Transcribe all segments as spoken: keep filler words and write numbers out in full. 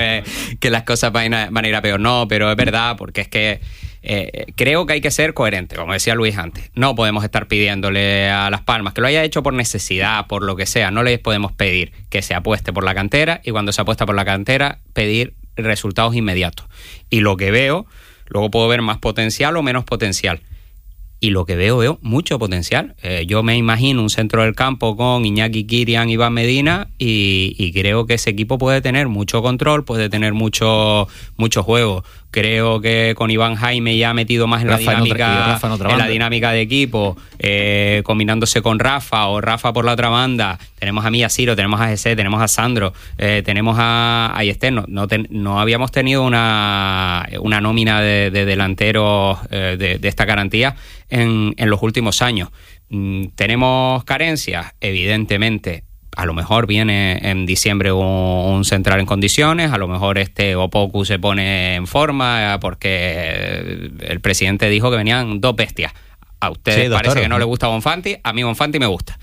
que, que las cosas van a, van a ir a peor. No, pero es verdad, porque es que eh, creo que hay que ser coherente, como decía Luis antes. No podemos estar pidiéndole a Las Palmas que lo haya hecho por necesidad, por lo que sea. No les podemos pedir que se apueste por la cantera y cuando se apuesta por la cantera, pedir resultados inmediatos. Y lo que veo, luego puedo ver más potencial o menos potencial. Y lo que veo, veo mucho potencial. Eh, yo me imagino un centro del campo con Iñaki Kirian, Iván Medina y, y creo que ese equipo puede tener mucho control, puede tener mucho, mucho juego. Creo que con Iván Jaime ya ha metido más en la Rafa dinámica en, otra, Rafa en, otra en la dinámica de equipo, eh, combinándose con Rafa o Rafa por la otra banda. Tenemos a Mía Ciro, tenemos a Jesse, tenemos a Sandro, eh, tenemos a, a Yester. No, no, ten, no habíamos tenido una, una nómina de, de delanteros eh, de, de esta garantía en, en los últimos años. Mm, ¿Tenemos carencias? Evidentemente. A lo mejor viene en diciembre un, un central en condiciones, a lo mejor este Opoku se pone en forma porque el presidente dijo que venían dos bestias. A ustedes sí, parece que no les gusta Bonfanti, a mí Bonfanti me gusta.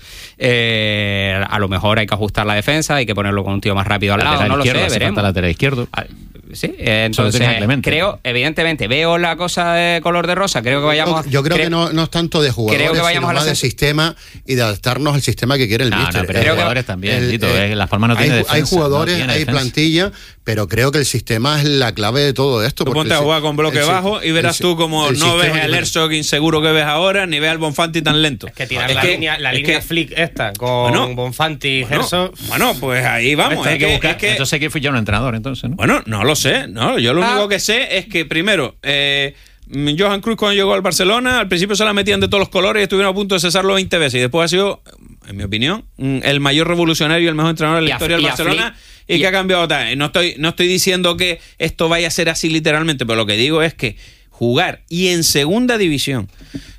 Eh, a lo mejor hay que ajustar la defensa, hay que ponerlo con un tío más rápido al lado, no lo sé, veremos. Lateral izquierdo. Sí, eh, entonces creo, evidentemente, veo la cosa de color de rosa, creo que vayamos... Yo, yo creo, creo que no, no es tanto de jugadores, creo que vayamos sino a más de sistema y de adaptarnos al sistema que quiere el no, míster. No, pero creo jugadores que, también, el, Lito, eh, Las Palmas no tiene hay, defensa. Hay jugadores, no hay defensa. plantilla, pero creo que el sistema es la clave de todo esto. Tú ponte a jugar con bloque el, bajo y verás el, tú como no ves al Herzog inseguro que ves ahora, ni ves al Bonfanti tan lento. Es que tirar es la que, línea, la línea que, Flick esta, con bueno, Bonfanti y bueno, Herzog... Bueno, pues ahí vamos. Hay es que que, buscar, es que, entonces hay que fichar un entrenador, entonces, ¿no? Bueno, no lo sé, no, yo lo ah. único que sé es que primero, eh, Johan Cruyff cuando llegó al Barcelona, al principio se la metían de todos los colores y estuvieron a punto de cesarlo veinte veces y después ha sido, en mi opinión, el mayor revolucionario y el mejor entrenador de la y historia a, del y Barcelona y, y que ha cambiado tal. No estoy, no estoy diciendo que esto vaya a ser así literalmente, pero lo que digo es que jugar y en segunda división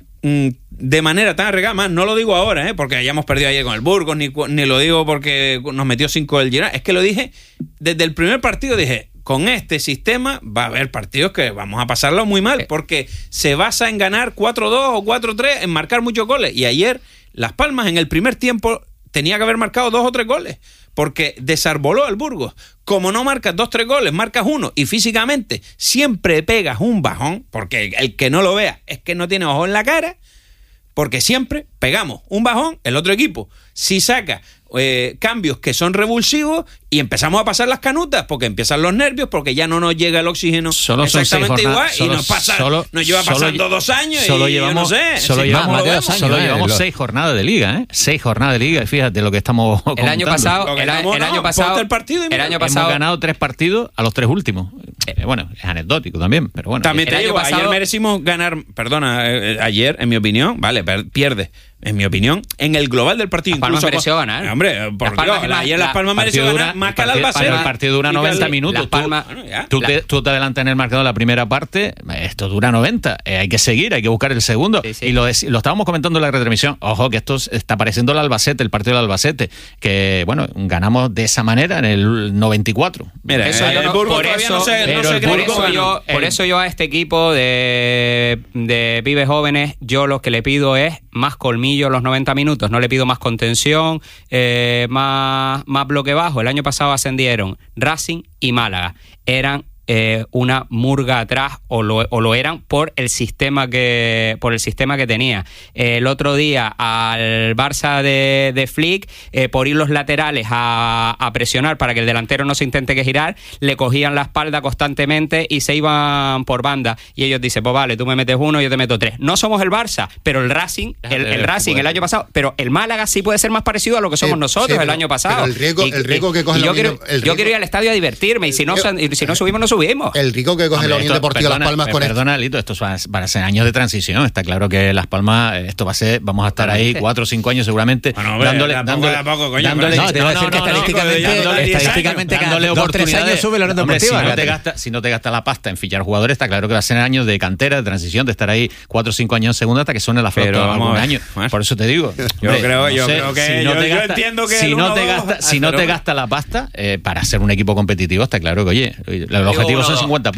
de manera tan arriesgada, más no lo digo ahora, ¿eh? porque hayamos perdido ayer con el Burgos, ni, ni lo digo porque nos metió cinco el Girona, es que lo dije desde el primer partido, dije con este sistema va a haber partidos que vamos a pasarlo muy mal, porque se basa en ganar cuatro dos o cuatro tres, en marcar muchos goles. Y ayer Las Palmas en el primer tiempo tenía que haber marcado dos o tres goles, porque desarboló al Burgos. Como no marcas dos o tres goles, marcas uno, y físicamente siempre pegas un bajón, porque el que no lo vea es que no tiene ojo en la cara, porque siempre pegamos un bajón, el otro equipo si saca eh, cambios que son revulsivos y empezamos a pasar las canutas porque empiezan los nervios, porque ya no nos llega el oxígeno solo exactamente igual solo, y nos pasa solo, nos lleva pasando solo, dos años solo y llevamos, yo no sé solo si llevamos, más de dos años, solo eh, llevamos lo... seis jornadas de liga, ¿eh? seis jornadas de liga y fíjate lo que estamos el contando. año pasado el, estamos, el no, año pasado el partido y el año pasado hemos ganado tres partidos a los tres últimos. Eh, bueno, es anecdótico también, pero bueno. También te el digo, año pasado... ayer merecimos ganar, perdona, eh, ayer, en mi opinión, vale, per- pierde, en mi opinión, en el global del partido. Las Palmas incluso mereció con, ganar. Hombre, por Las Dios, Palmas, ayer la, Las Palmas mereció dura, ganar más que el partido, Albacete. El partido dura noventa minutos. Las Palmas, tú, bueno, tú, la, te, tú te adelantas en el marcador la primera parte, esto dura noventa. Eh, hay que seguir, hay que buscar el segundo. Sí, sí. Y lo, lo estábamos comentando en la retransmisión. Ojo, que esto está pareciendo el Albacete, el partido del Albacete. Que, bueno, ganamos de esa manera en el noventa y cuatro. Mira, eso eh, yo el no, Burgos por todavía eso, no se, no se por, cree eso yo, por eso yo a este equipo de, de pibes jóvenes, yo lo que le pido es más colmillo en los noventa minutos. No le pido más contención, eh, más, más bloque bajo. El año pasado ascendieron Racing y Málaga. Eran eh, una murga atrás, o lo, o lo eran por el sistema que por el sistema que tenía. Eh, el otro día al Barça de, de Flick, eh, por ir los laterales a, a presionar para que el delantero no se intente que girar, le cogían la espalda constantemente y se iban por banda. Y ellos dicen, pues vale, tú me metes uno, yo te meto tres. No somos el Barça, pero el Racing, el, el Racing el año pasado, pero el Málaga sí puede ser más parecido a lo que somos sí, nosotros sí, pero, el año pasado. Pero el riesgo, y, el riesgo que coge y la yo, Unión, quiero, el riesgo, yo quiero ir al estadio a divertirme y si no, y si no subimos, no subimos. El rico que coge Hombre, la Unión esto, Deportiva perdona, Las Palmas con Perdona, Lito, esto van a ser años de transición. Está claro que Las Palmas, esto va a ser, vamos a estar ahí cuatro o cinco años seguramente, bueno, hombre, dándole, dándole, poco, coño, dándole, no, te voy a decir que estadísticamente, estadísticamente dándole cada dos, tres años sube la Unión Deportiva. Si no, te gasta, si no te gasta la pasta en fichar jugadores, está claro que va a ser años de cantera, de transición, de estar ahí cuatro o cinco años en segunda hasta que suene la flauta algún año. Por eso te digo. Yo creo, yo creo que yo entiendo que si no te gasta, si no te gasta la pasta para ser un equipo competitivo, está claro que oye, los objetivos son cincuenta puntos.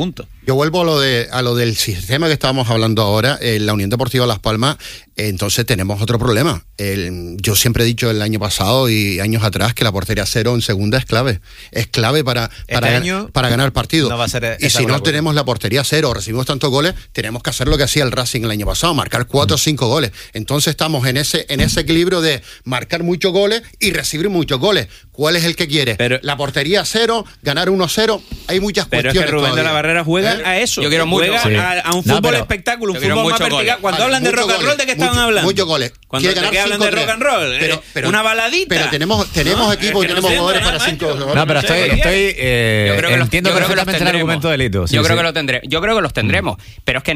Yo vuelvo a lo de a lo del sistema que estábamos hablando ahora, en la Unión Deportiva Las Palmas. Entonces tenemos otro problema. El, yo siempre he dicho el año pasado y años atrás que la portería cero en segunda es clave. Es clave para, para, este gan- para ganar partidos. No va a ser y si no tenemos la portería cero o recibimos tantos goles, tenemos que hacer lo que hacía el Racing el año pasado, marcar cuatro o cinco goles. Entonces estamos en ese en ese equilibrio de marcar muchos goles y recibir muchos goles. ¿Cuál es el que quiere? Pero, la portería cero, ganar uno cero. Hay muchas pero cuestiones. Pero es que Rubén todavía. de la Barrera juega ¿Eh? a eso. Yo quiero mucho. Juega Sí. a, a un No, fútbol pero espectáculo, un yo fútbol más quiero mucho vertical. goles. Cuando Vale, hablan de rock and goles, roll, ¿de qué estaban mucho, hablando? Muchos goles. Cuando Quiere ¿de qué ganar hablan de cinco rock and roll? Pero, Eh, pero, una baladita. Pero tenemos, tenemos No, equipo es y que no tenemos sé, jugadores nada, para cinco macho. goles. No, pero No sé, estoy, estoy eh, Yo creo que los- entiendo yo creo que los perfectamente el tendremos. argumento de Lito. Sí, yo creo sí. que lo tendré. Yo creo que los tendremos. Pero es que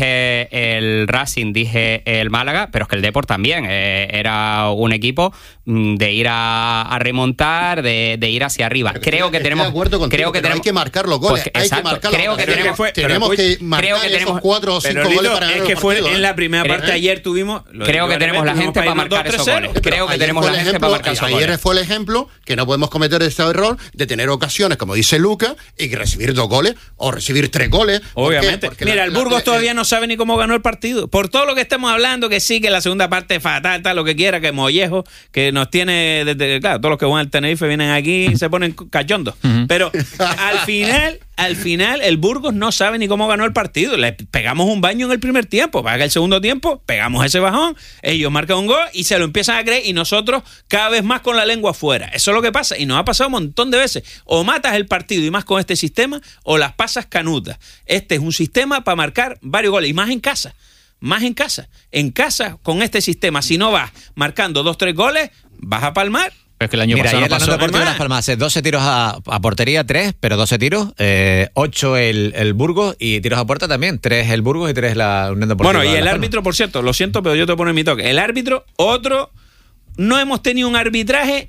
dije el Racing, dije el Málaga, pero es que el Depor también. Eh, era un equipo mm, de ir a, a remontar, de, de ir hacia arriba. Pero creo que estoy tenemos. de acuerdo contigo, creo que pero tenemos, hay que marcar los goles. Pues, hay exacto, que marcar los creo goles. que tenemos, fue- tenemos pero, que marcar creo que tenemos- esos cuatro o cinco Pero goles Lito, para es ganar que el fue partido, en ¿eh? la primera Creo- parte ayer tuvimos. lo creo que de tenemos la tuvimos gente para irnos marcar dos esos tres goles. cero. Creo que Ayer tenemos fue la el gente ejemplo- para marcar esos Ayer goles. fue el ejemplo que no podemos cometer ese error de tener ocasiones, como dice Lucas, y que recibir dos goles o recibir tres goles. ¿Por qué? Obviamente. Porque Mira, la- el la- Burgos la- todavía no sabe ni cómo ganó el partido. Por todo lo que estemos hablando, que sí, que la segunda parte es fatal, tal, lo que quiera, que Mollejo, que nos tiene, desde, claro, todos los que juegan al Tenerife vienen aquí y se ponen cachondos. Pero al final, al final, el Burgos no sabe ni cómo ganó el partido. Le pegamos un baño en el primer tiempo. Para que el segundo tiempo pegamos ese bajón, ellos marcan un gol y se lo empiezan a creer y nosotros cada vez más con la lengua afuera. Eso es lo que pasa y nos ha pasado un montón de veces. O matas el partido y más con este sistema o las pasas canutas. Este es un sistema para marcar varios goles y más en casa. Más en casa. En casa, con este sistema, si no vas marcando dos, tres goles, vas a palmar. Pero es que el año Mira, pasado ayer no la pasó. Unión Deportiva de Las Palmas hace doce tiros a, a portería, tres, pero doce tiros, eh, ocho el, el Burgos y tiros a puerta también, tres el Burgos y tres la Unión Deportiva. Bueno, y de el Las árbitro, Palmas. por cierto, lo siento, pero yo te pongo en mi toque. El árbitro, otro, no hemos tenido un arbitraje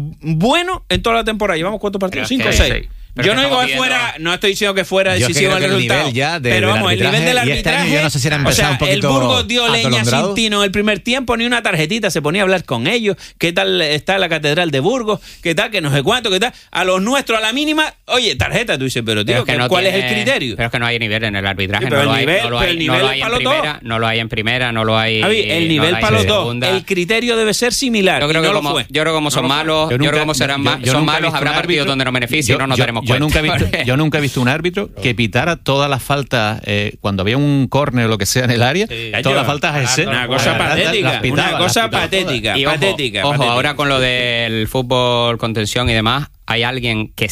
bueno en toda la temporada. ¿Llevamos cuántos partidos? Pero ¿Cinco o es que- seis? sí. Pero Yo es no que digo estamos que fuera, viendo- no estoy diciendo que fuera Yo es que decisivo creo el que el resultado. nivel ya de- pero del vamos, el nivel arbitraje, del y este arbitraje. año yo no sé si era o empezado sea, un poquito el Burgos dio leña atolondrado. sin tino en el primer tiempo, ni una tarjetita, se ponía a hablar con ellos. ¿Qué tal está la catedral de Burgos? ¿Qué tal? Que no sé cuánto, ¿qué tal? A los nuestros, a la mínima, oye, tarjeta, tú dices, pero tío, Pero es que no ¿cuál es el tiene- criterio? Pero es que no hay nivel en el arbitraje. Sí, pero no, lo el hay, nivel- no lo pero hay, el no nivel lo es hay en palo todo. primera, no lo hay en primera, no lo hay. Javi, el no nivel lo hay para en los dos. segunda. El criterio debe ser similar. Yo creo, y que no lo como, fue. yo creo que como No son lo fue. malos, Yo yo, nunca- creo que como serán yo- ma- yo son nunca he malos, visto habrá un partidos árbitro- donde nos beneficie y no nos yo, daremos yo cuenta. nunca he visto, yo nunca he visto un árbitro que pitara todas las faltas eh, cuando había un córner o lo que sea en el área, todas las faltas ese. Una cosa patética, una cosa patética, Y ojo, patética. ojo, patética. ahora con lo del fútbol contención y demás, hay alguien que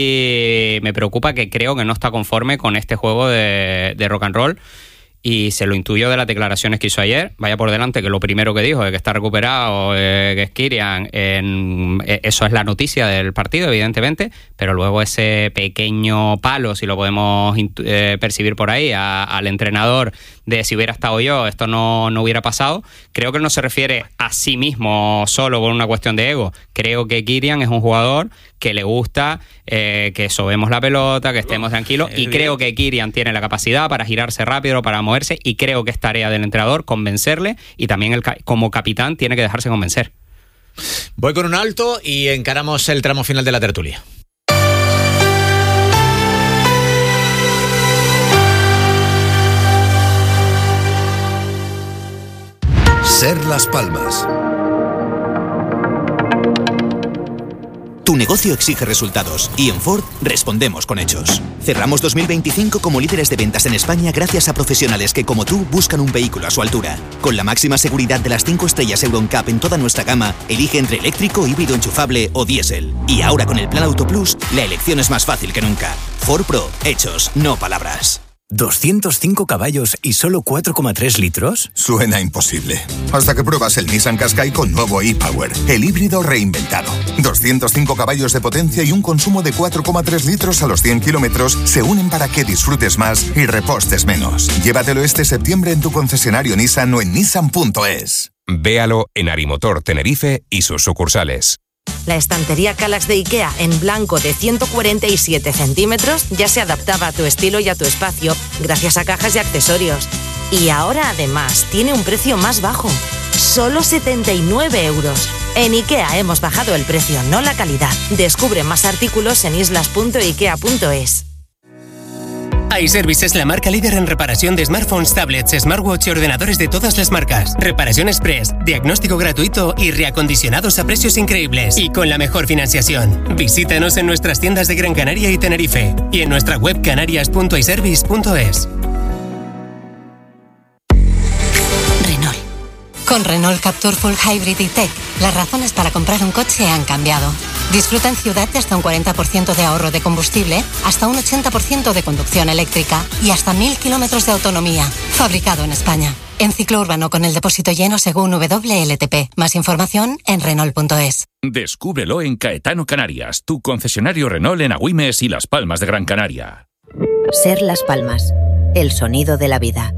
sí me preocupa, que creo que no está conforme con este juego de, de rock and roll. Y se lo intuyo de las declaraciones que hizo ayer. Vaya por delante que lo primero que dijo es que está recuperado, eh, que es Kirian. En, eh, eso es la noticia del partido, evidentemente. Pero luego ese pequeño palo, si lo podemos intu- eh, percibir por ahí, a- al entrenador de si hubiera estado yo, esto no, no hubiera pasado. Creo que él no se refiere a sí mismo solo por una cuestión de ego. Creo que Kirian es un jugador que le gusta eh, que sobemos la pelota, que estemos tranquilos. Y creo que Kirian tiene la capacidad para girarse rápido, para moverse, y creo que es tarea del entrenador convencerle, y también el, como capitán tiene que dejarse convencer. Voy con un alto y encaramos el tramo final de la tertulia. Ser Las Palmas. Tu negocio exige resultados y en Ford respondemos con hechos. Cerramos dos mil veinticinco como líderes de ventas en España gracias a profesionales que, como tú, buscan un vehículo a su altura. Con la máxima seguridad de las cinco estrellas Euro N C A P en toda nuestra gama, elige entre eléctrico, híbrido enchufable o diésel. Y ahora con el Plan Auto Plus, la elección es más fácil que nunca. Ford Pro, hechos, no palabras. ¿doscientos cinco caballos y solo cuatro coma tres litros? Suena imposible. Hasta que pruebas el Nissan Qashqai con nuevo e-Power, el híbrido reinventado. doscientos cinco caballos de potencia y un consumo de cuatro coma tres litros a los cien kilómetros se unen para que disfrutes más y repostes menos. Llévatelo este septiembre en tu concesionario Nissan o en nissan punto es. Véalo en Arimotor Tenerife y sus sucursales. La estantería Kallax de IKEA en blanco de ciento cuarenta y siete centímetros ya se adaptaba a tu estilo y a tu espacio gracias a cajas y accesorios. Y ahora además tiene un precio más bajo, solo setenta y nueve euros. En IKEA hemos bajado el precio, no la calidad. Descubre más artículos en islas punto ikea punto es. iService es la marca líder en reparación de smartphones, tablets, smartwatch y ordenadores de todas las marcas. Reparación express, diagnóstico gratuito y reacondicionados a precios increíbles. Y con la mejor financiación. Visítanos en nuestras tiendas de Gran Canaria y Tenerife. Y en nuestra web canarias punto iservice punto es. Renault. Con Renault Captur Full Hybrid y Tech, las razones para comprar un coche han cambiado. Disfruta en ciudad de hasta un cuarenta por ciento de ahorro de combustible, hasta un ochenta por ciento de conducción eléctrica y hasta mil kilómetros de autonomía. Fabricado en España. En ciclo urbano con el depósito lleno según W L T P. Más información en Renault punto es. Descúbrelo en Caetano Canarias, tu concesionario Renault en Agüimes y Las Palmas de Gran Canaria. Ser Las Palmas. El sonido de la vida.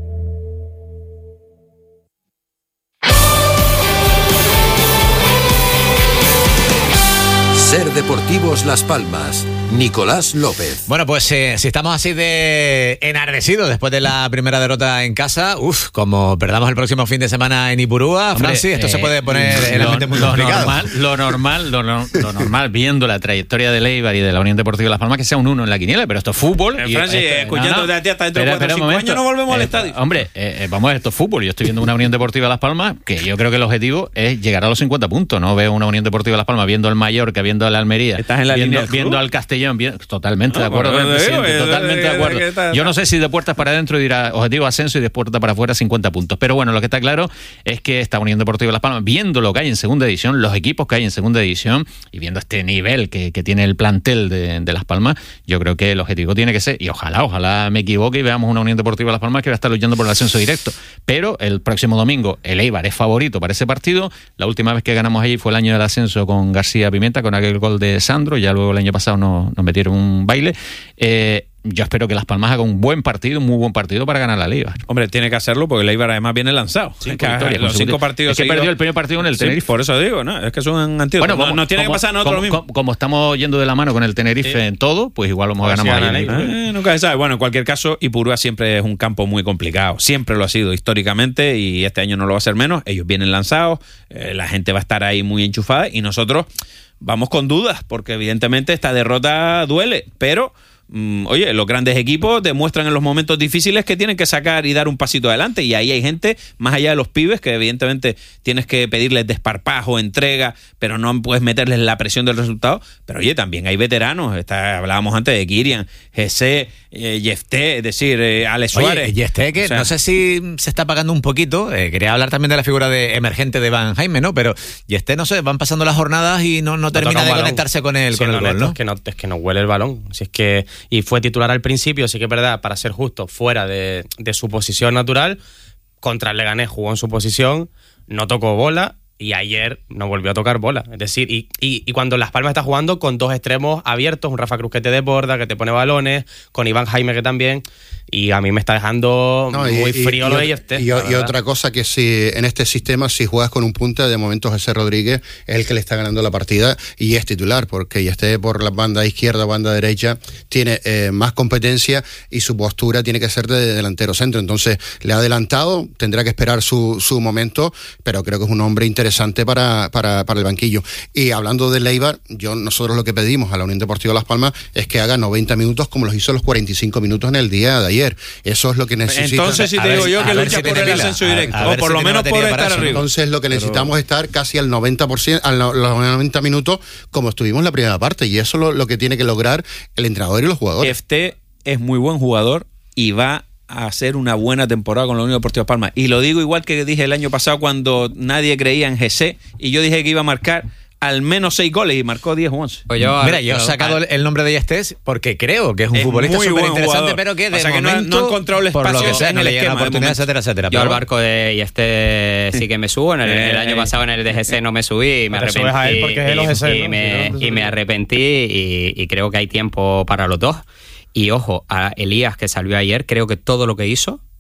Ser Deportivos Las Palmas. Nicolás López. Bueno, pues eh, si estamos así de enardecidos después de la primera derrota en casa, uff, como perdamos el próximo fin de semana en Ipurúa, Hombre, Francis, esto eh, se puede poner lo, en el ambiente muy lo complicado. Normal, lo normal, lo, lo normal, viendo la trayectoria de Eibar y de la Unión Deportiva Las Palmas, que sea un uno en la quiniela, pero esto es fútbol. En y Francia, esto- escuchándote no, no, a ti hasta dentro de espera, cuatro o espera un cinco años no volvemos al Eh, estadio. Hombre, eh, eh, vamos, esto es fútbol. Yo estoy viendo una Unión Deportiva Las Palmas que yo creo que el objetivo es llegar a los cincuenta puntos. No veo una Unión Deportiva Las Palmas viendo al Mallorca, viendo al Almería, Estás en la viendo, línea del viendo club. al Castellón, bien- totalmente No, de acuerdo pues, con el te digo, presidente, eh, totalmente de eh, acuerdo. eh, está- Yo no sé si de puertas para adentro dirá objetivo ascenso y de puertas para afuera cincuenta puntos. Pero bueno, lo que está claro es que esta Unión Deportiva Las Palmas, viendo lo que hay en segunda división, los equipos que hay en segunda división y viendo este nivel que, que tiene el plantel de, de Las Palmas, yo creo que el objetivo tiene que ser, y ojalá, ojalá me equivoque y veamos una Unión Deportiva Las Palmas que va a estar luchando por el ascenso directo. Pero el próximo domingo el Eibar es favorito para ese partido. La última vez que ganamos allí fue el año del ascenso con García Pimenta, con aquel gol de Sandro, ya luego el año pasado nos, nos metieron un baile. Eh, yo espero que Las Palmas haga un buen partido, un muy buen partido para ganar la Liga. Hombre, tiene que hacerlo porque el Eibar además viene lanzado. Cinco Es que victorias los cinco consecutivas. partidos Es que seguidos- perdió el primer partido en el Sí, Tenerife. por eso digo, ¿no? Es que es un antídoto. Bueno, No- como- nos tiene como- que pasar a nosotros como, lo mismo. como- como estamos yendo de la mano con el Tenerife en todo, pues igual vamos a Pues ganar sí, más. ganan ahí. Eh, nunca se sabe. Bueno, en cualquier caso, Ipurúa siempre es un campo muy complicado. Siempre lo ha sido históricamente y este año no lo va a ser menos. Ellos vienen lanzados, eh, la gente va a estar ahí muy enchufada y nosotros vamos con dudas porque evidentemente esta derrota duele, pero... Mm, oye, los grandes equipos demuestran en los momentos difíciles que tienen que sacar y dar un pasito adelante y ahí hay gente, más allá de los pibes, que evidentemente tienes que pedirles desparpajo, entrega, pero no puedes meterles la presión del resultado, pero oye, también hay veteranos, está, hablábamos antes de Kirian, G C, eh, Yefté, es decir, eh, Alex Suárez. Oye, y este que O sea, no sé si se está pagando un poquito, eh, quería hablar también de la figura de emergente de Van Jaime, ¿no? Pero y este no sé, van pasando las jornadas y no, no termina toca un de balón. conectarse con el, con Siendo el gol, honesto, ¿no? Es que no, es que no huele el balón. Si es que, y fue titular al principio, sí que es verdad, para ser justo, fuera de, de su posición natural. Contra el Leganés jugó en su posición, no tocó bola y ayer no volvió a tocar bola. Es decir, y, y, y cuando Las Palmas está jugando con dos extremos abiertos, un Rafa Cruz que te desborda, que te pone balones, con Iván Jaime que también, y a mí me está dejando No, y- muy y- frío y lo ot- de Yefté, Y, la y verdad. otra cosa que si en este sistema, si juegas con un punta, de momento José Rodríguez es el que le está ganando la partida y es titular, porque Yefté por la banda izquierda, banda derecha, tiene eh, más competencia y su postura tiene que ser de delantero centro. Entonces le ha adelantado, tendrá que esperar su, su momento, pero creo que es un hombre interesante para, para, para el banquillo. Y hablando de Eibar, yo, nosotros lo que pedimos a la Unión Deportiva Las Palmas es que haga noventa minutos como los hizo los cuarenta y cinco minutos en el día de ayer. Eso es lo que necesita. Entonces sí te A ver digo si- yo a que ver lucha si por tiene el pila. ascenso A- directo, a o ver por si lo tiene menos batería por para estar eso. arriba. Entonces lo que necesitamos es estar casi al noventa por ciento, a los noventa minutos como estuvimos en la primera parte, y eso es lo, lo que tiene que lograr el entrenador y los jugadores. Yefté es muy buen jugador y va a hacer una buena temporada con la Unión Deportiva Las Palmas. Y lo digo igual que dije el año pasado cuando nadie creía en G C y yo dije que iba a marcar al menos seis goles y marcó diez o once. Pues yo, Mira, yo he sacado el, el nombre de Yestés porque creo que es un Es futbolista muy súper buen interesante, jugador. pero que de Pasa que no ha- momento, no ha encontrado el por lo espacio que sea, en no el le llega esquema, la de oportunidad, momento. etcétera, etcétera. Yo Pero al bueno. barco de y este sí que me subo. En el, el año pasado en el D G C no me subí y me No te arrepentí. subes a él porque es el O G C, y, ¿no? me, Si no, no te y me subes. arrepentí y, y creo que hay tiempo para los dos. Y ojo, a Elías que salió ayer, creo que todo lo que hizo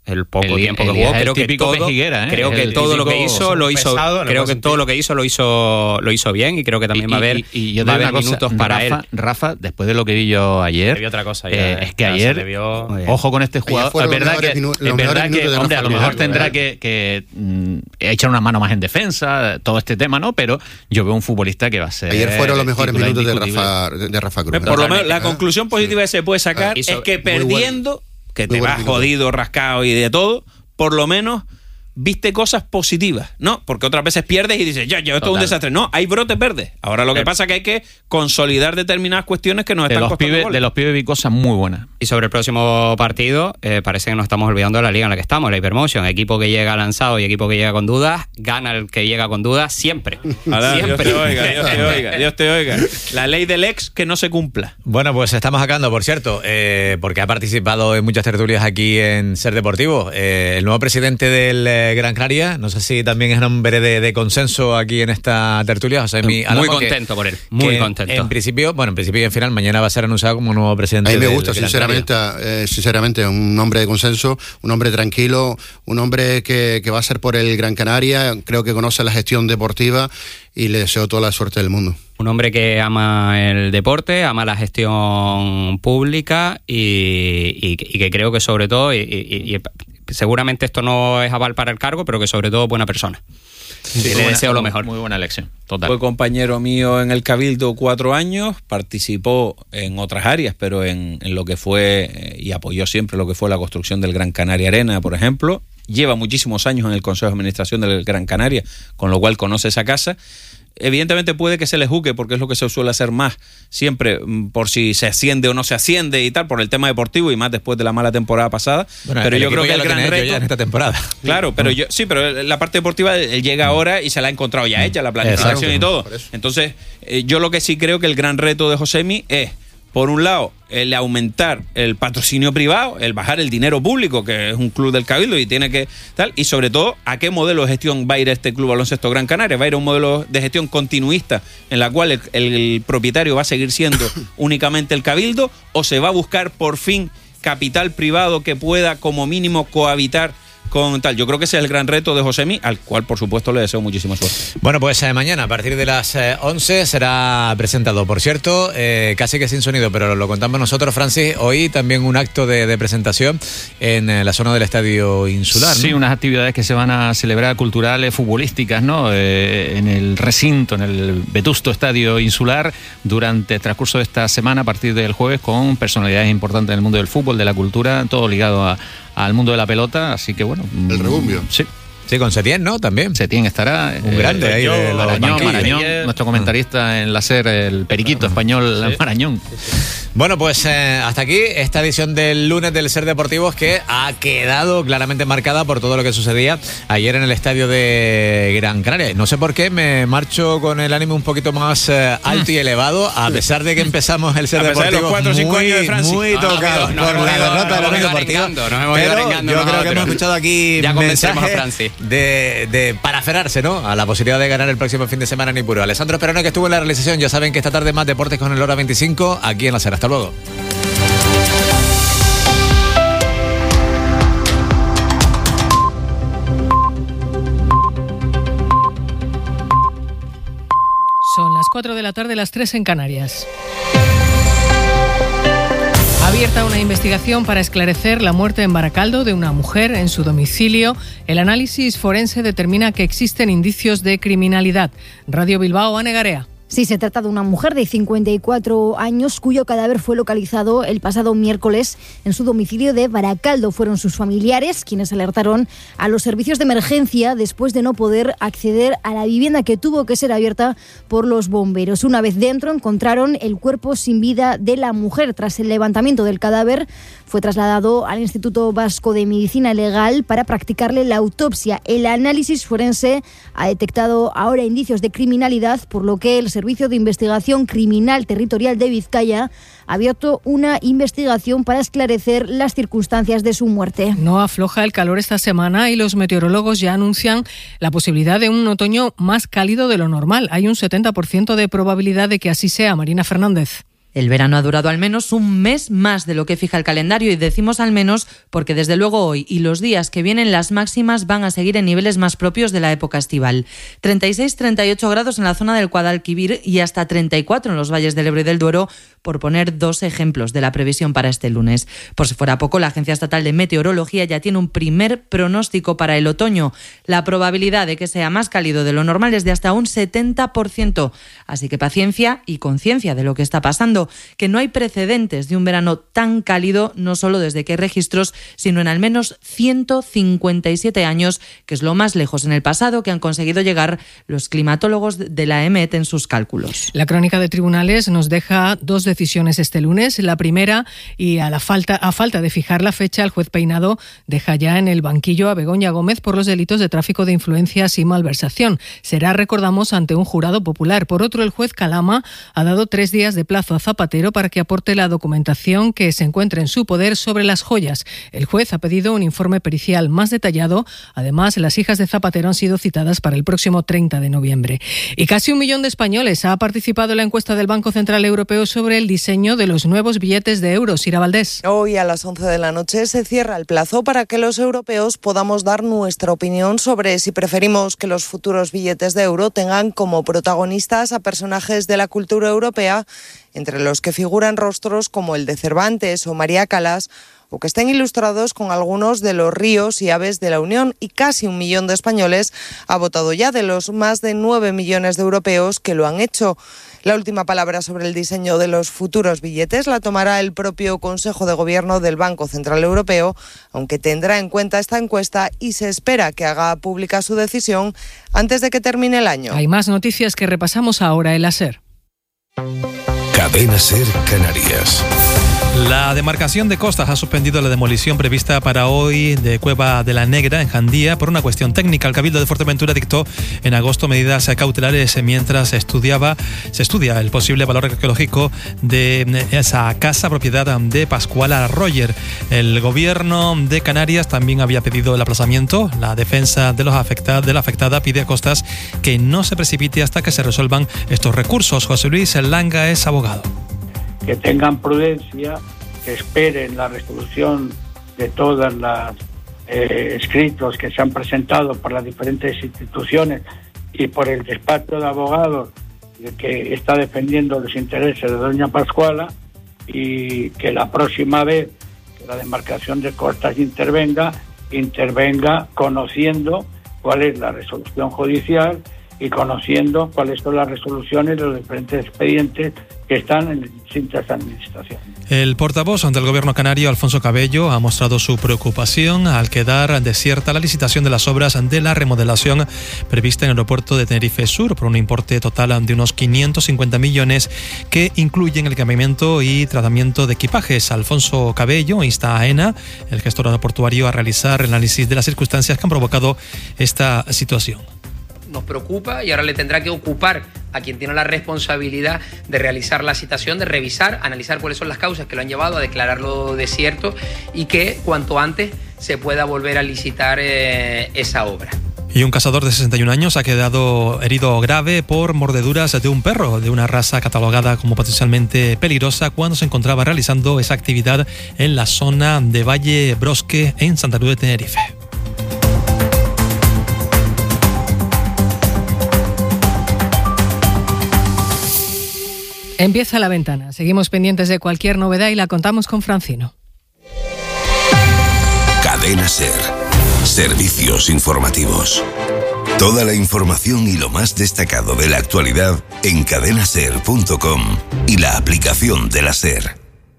el poco El- tiempo el- que jugó, el creo que típico todo, pejiguera, ¿eh? creo que El todo lo que típico hizo lo hizo, pesado, en el creo buen que todo sentido. lo que hizo lo hizo lo hizo bien y creo que también Y- va a haber y, y yo va a te digo haber una cosa, minutos para Rafa, él. Rafa, después de lo que vi yo ayer, Le vi otra cosa ya, eh, eh. es que Ya se ayer, le vio- ojo con este jugador, fueron es los verdad mejores que, minu- es los verdad mejores que minutos de hombre, a Rafa lo mejor Cruz, tendrá ¿verdad? que, que mm, echar una mano más en defensa, todo este tema, ¿no? Pero yo veo un futbolista que va a ser Ayer fueron los mejores titular minutos de indiscutible. Rafa, de, de Rafa Cruz. Por lo ¿verdad? menos la conclusión positiva que se puede sacar Ah, hizo es que muy buen- perdiendo, que muy te buen vas minuto. jodido, rascado y de todo, por lo menos viste cosas positivas, ¿no? Porque otras veces pierdes y dices, ya, ya, esto es un Total. desastre. No, hay brotes verdes. Ahora lo que Eh, pasa es que hay que consolidar determinadas cuestiones que nos De están los, costando pibes, goles. de los pibes vi cosas muy buenas. Y sobre el próximo partido, eh, parece que nos estamos olvidando de la liga en la que estamos, la Hypermotion. Equipo que llega lanzado y equipo que llega con dudas, gana el que llega con dudas siempre. Ahora, Dios siempre. te oiga, Dios te oiga, Dios te oiga. La ley del ex que no se cumpla. Bueno, pues estamos acabando, por cierto, eh, porque ha participado en muchas tertulias aquí en Ser Deportivo. Eh, el nuevo presidente del eh, Gran Canaria, no sé si también es nombre de, de consenso aquí en esta tertulia, José Mi Muy Álamo, que- contento por él, muy que contento. En principio, bueno, en principio y en final, mañana va a ser anunciado como nuevo presidente A mí me del gusta, Gran sinceramente, eh, sinceramente, un hombre de consenso, un hombre tranquilo, un hombre que, que va a ser por el Gran Canaria, creo que conoce la gestión deportiva y le deseo toda la suerte del mundo. Un hombre que ama el deporte, ama la gestión pública y, y- y que creo que sobre todo, y, y- y seguramente esto no es aval para el cargo, pero que sobre todo buena persona. Sí, le buena- deseo lo mejor. Muy buena elección, total. Fue compañero mío en el Cabildo cuatro años, participó en otras áreas, pero en, en lo que fue, eh, y apoyó siempre lo que fue la construcción del Gran Canaria Arena, por ejemplo. Lleva muchísimos años en el Consejo de Administración del Gran Canaria, con lo cual conoce esa casa. Evidentemente puede que se le juzgue, porque es lo que se suele hacer más siempre, mm, por si se asciende o no se asciende y tal, por el tema deportivo y más después de la mala temporada pasada. Bueno, pero el yo equipo creo que ya el lo gran tiene hecho reto... ya en esta temporada. Claro, pero yo sí, pero la parte deportiva él llega ahora y se la ha encontrado ya hecha, la planificación Exacto. y todo. Entonces, eh, yo lo que sí creo que el gran reto de Josemi es, por un lado, el aumentar el patrocinio privado, el bajar el dinero público, que es un club del Cabildo y tiene que tal, y sobre todo, a qué modelo de gestión va a ir este Club Baloncesto Gran Canaria. Va a ir a un modelo de gestión continuista en la cual el, el- el propietario va a seguir siendo únicamente el Cabildo, o se va a buscar por fin capital privado que pueda como mínimo cohabitar con tal. Yo creo que ese es el gran reto de Josemi, al cual por supuesto le deseo muchísima suerte. Bueno, pues eh, mañana a partir de las eh, once será presentado. Por cierto, eh, casi que sin sonido, pero lo contamos nosotros, Francis. Hoy también un acto de, de presentación en eh, la zona del Estadio Insular, ¿no? Sí, unas actividades que se van a celebrar culturales, futbolísticas, ¿no? Eh, en el recinto, en el vetusto Estadio Insular, durante el transcurso de esta semana, a partir del jueves, con personalidades importantes del mundo del fútbol, de la cultura, todo ligado a, al mundo de la pelota. Así que bueno. El rebumbio. Sí. Sí, con Setién, ¿no? También. Setién estará. Un grande ahí de los Marañón, banquillos. Marañón, nuestro comentarista en la SER, el periquito español Marañón. Bueno, pues eh, hasta aquí esta edición del lunes del Ser Deportivos, que ha quedado claramente marcada por todo lo que sucedía ayer en el estadio de Gran Canaria. No sé por qué me marcho con el ánimo un poquito más eh, alto y elevado, a pesar de que empezamos el Ser A pesar de los Deportivos cuatro o cinco muy, años de Francis. muy No, no, tocados no, no, por no, la no, derrota no, del no, Unión no, Deportiva. arengando, nos hemos ido Pero arengando yo creo que nosotros. hemos escuchado aquí Ya convencemos a mensajes Francis. de, de para aferrarse, ¿no?, a la posibilidad de ganar el próximo fin de semana en Ipuro. Alessandro Perone, que estuvo en la realización. Ya saben que esta tarde más deportes con el Hora veinticinco aquí en la SER. Hasta luego. Son las cuatro de la tarde, las tres en Canarias. Abierta una investigación para esclarecer la muerte en Baracaldo de una mujer en su domicilio. El análisis forense determina que existen indicios de criminalidad. Radio Bilbao, Ane Garea. Sí, se trata de una mujer de cincuenta y cuatro años cuyo cadáver fue localizado el pasado miércoles en su domicilio de Baracaldo. Fueron sus familiares quienes alertaron a los servicios de emergencia después de no poder acceder a la vivienda que tuvo que ser abierta por los bomberos. Una vez dentro encontraron el cuerpo sin vida de la mujer. Tras el levantamiento del cadáver fue trasladado al Instituto Vasco de Medicina Legal para practicarle la autopsia. El análisis forense ha detectado ahora indicios de criminalidad, por lo que el Servicio de Investigación Criminal Territorial de Vizcaya ha abierto una investigación para esclarecer las circunstancias de su muerte. No afloja el calor esta semana y los meteorólogos ya anuncian la posibilidad de un otoño más cálido de lo normal. Hay un setenta por ciento de probabilidad de que así sea. Marina Fernández. El verano ha durado al menos un mes más de lo que fija el calendario, y decimos al menos porque desde luego hoy y los días que vienen las máximas van a seguir en niveles más propios de la época estival. treinta y seis a treinta y ocho grados en la zona del Guadalquivir y hasta treinta y cuatro en los valles del Ebro y del Duero, por poner dos ejemplos de la previsión para este lunes. Por si fuera poco, la Agencia Estatal de Meteorología ya tiene un primer pronóstico para el otoño. La probabilidad de que sea más cálido de lo normal es de hasta un setenta por ciento. Así que paciencia y conciencia de lo que está pasando, que no hay precedentes de un verano tan cálido, no solo desde que hay registros, sino en al menos ciento cincuenta y siete años, que es lo más lejos en el pasado que han conseguido llegar los climatólogos de la E M E T en sus cálculos. La crónica de tribunales nos deja dos decisiones este lunes. La primera, y a la falta a falta de fijar la fecha, el juez Peinado deja ya en el banquillo a Begoña Gómez por los delitos de tráfico de influencias y malversación. Será, recordamos, ante un jurado popular. Por otro, el juez Calama ha dado tres días de plazo a Zapatero para que aporte la documentación que se encuentre en su poder sobre las joyas. El juez ha pedido un informe pericial más detallado. Además, las hijas de Zapatero han sido citadas para el próximo treinta de noviembre. Y casi un millón de españoles ha participado en la encuesta del Banco Central Europeo sobre el diseño de los nuevos billetes de euros. Ira Valdés. Hoy a las once de la noche se cierra el plazo para que los europeos podamos dar nuestra opinión sobre si preferimos que los futuros billetes de euro tengan como protagonistas a personajes de la cultura europea, entre los que figuran rostros como el de Cervantes o María Callas, o que estén ilustrados con algunos de los ríos y aves de la Unión. Y casi un millón de españoles ha votado ya, de los más de nueve millones de europeos que lo han hecho. La última palabra sobre el diseño de los futuros billetes la tomará el propio Consejo de Gobierno del Banco Central Europeo, aunque tendrá en cuenta esta encuesta y se espera que haga pública su decisión antes de que termine el año. Hay más noticias que repasamos ahora en la SER. Cadena SER Canarias. La demarcación de costas ha suspendido la demolición prevista para hoy de Cueva de la Negra en Jandía por una cuestión técnica. El Cabildo de Fuerteventura dictó en agosto medidas cautelares mientras se estudiaba se estudia el posible valor arqueológico de esa casa propiedad de Pascuala Roger. El gobierno de Canarias también había pedido el aplazamiento. La defensa de los afectados de la afectada pide a Costas que no se precipite hasta que se resuelvan estos recursos. José Luis Langa es abogado. Que tengan prudencia, que esperen la resolución de todos los eh, escritos que se han presentado por las diferentes instituciones y por el despacho de abogados que está defendiendo los intereses de doña Pascuala, y que la próxima vez que la demarcación de costas intervenga, intervenga conociendo cuál es la resolución judicial y conociendo cuáles son las resoluciones de los diferentes expedientes que están en distintas administraciones. El portavoz ante el gobierno canario, Alfonso Cabello, ha mostrado su preocupación al quedar desierta la licitación de las obras de la remodelación prevista en el aeropuerto de Tenerife Sur por un importe total de unos quinientos cincuenta millones que incluyen el cambiamiento y tratamiento de equipajes. Alfonso Cabello insta a AENA, el gestor aeroportuario, a realizar el análisis de las circunstancias que han provocado esta situación. Nos preocupa y ahora le tendrá que ocupar a quien tiene la responsabilidad de realizar la citación, de revisar, analizar cuáles son las causas que lo han llevado a declararlo desierto y que cuanto antes se pueda volver a licitar eh, esa obra. Y un cazador de sesenta y un años ha quedado herido grave por mordeduras de un perro de una raza catalogada como potencialmente peligrosa cuando se encontraba realizando esa actividad en la zona de Valle Brosque en Santa Cruz de Tenerife. Empieza La Ventana. Seguimos pendientes de cualquier novedad y la contamos con Francino. Cadena SER. Servicios informativos. Toda la información y lo más destacado de la actualidad en cadena ser punto com y la aplicación de la SER.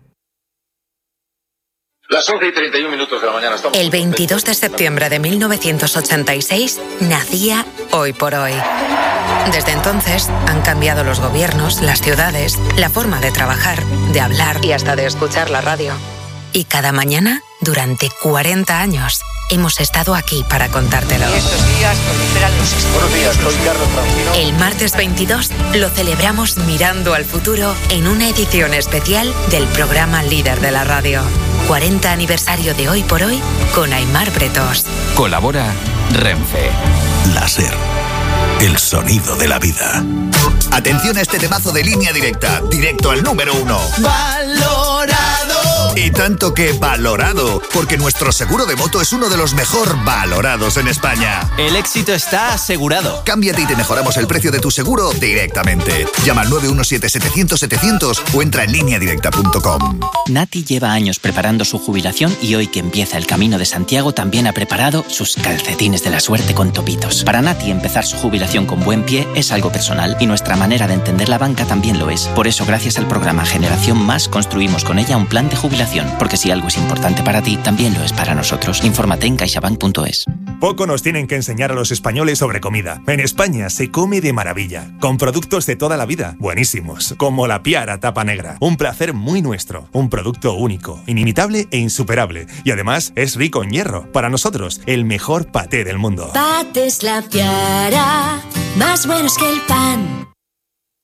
Las once y treinta y un minutos de la mañana. Estamos... El veintidós de septiembre de mil novecientos ochenta y seis nacía Hoy por Hoy. Desde entonces han cambiado los gobiernos, las ciudades, la forma de trabajar, de hablar y hasta de escuchar la radio. Y cada mañana, durante cuarenta años, hemos estado aquí para contártelo. Y estos días proliferan los estudios. Buenos días, soy Carlos Francino. El martes veintidós lo celebramos mirando al futuro en una edición especial del programa líder de la radio. cuarenta aniversario de Hoy por Hoy con Aimar Bretos. Colabora Renfe. La SER. El sonido de la vida. Atención a este temazo de Línea Directa, directo al número uno. ¡Valorado! Y tanto que valorado, porque nuestro seguro de moto es uno de los mejor valorados en España. El éxito está asegurado. Cámbiate y te mejoramos el precio de tu seguro directamente. Llama al nueve uno siete, setecientos, setecientos o entra en línea directa punto com. Nati lleva años preparando su jubilación y hoy que empieza el Camino de Santiago también ha preparado sus calcetines de la suerte con topitos. Para Nati empezar su jubilación con buen pie es algo personal y nuestra manera de entender la banca también lo es. Por eso gracias al programa Generación Más construimos con ella un plan de jubilación, porque si algo es importante para ti, también lo es para nosotros. Infórmate en caixabank punto es. Poco nos tienen que enseñar a los españoles sobre comida. En España se come de maravilla, con productos de toda la vida, buenísimos, como la Piara Tapa Negra. Un placer muy nuestro, un producto único, inimitable e insuperable. Y además es rico en hierro. Para nosotros, el mejor paté del mundo. Patés La Piara, más buenos que el